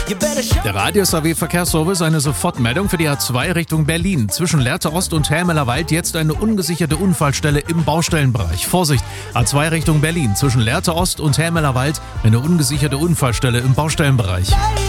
Der Radius AW Verkehrsservice, eine Sofortmeldung für die A2 Richtung Berlin. Zwischen Lehrte Ost und Helmelerwald jetzt eine ungesicherte Unfallstelle im Baustellenbereich. Vorsicht, A2 Richtung Berlin. Zwischen Lehrte Ost und Helmelerwald eine ungesicherte Unfallstelle im Baustellenbereich.